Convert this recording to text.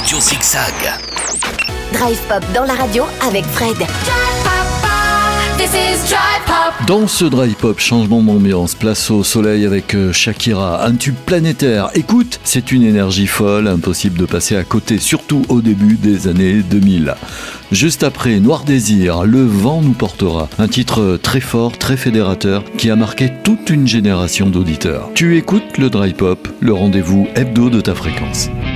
Radio Zigzag. Drive Pop dans la radio avec Fred. Dans ce Drive Pop, changement d'ambiance, place au soleil avec Shakira, un tube planétaire. Écoute, c'est une énergie folle, impossible de passer à côté, surtout au début des années 2000. Juste après, Noir Désir, Le vent nous portera, un titre très fort, très fédérateur, qui a marqué toute une génération d'auditeurs. Tu écoutes le Drive Pop, le rendez-vous hebdo de ta fréquence.